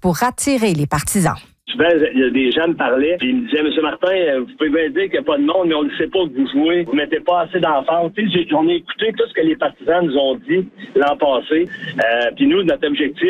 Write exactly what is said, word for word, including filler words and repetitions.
pour attirer les partisans. Souvent, il y a des gens me parlaient, puis ils me disaient, Monsieur Martin, vous pouvez bien dire qu'il n'y a pas de monde, mais on ne sait pas que vous jouez, vous ne mettez pas assez d'enfants. Tu sais, on a écouté tout ce que les partisans nous ont dit l'an passé. Euh, puis nous, notre objectif,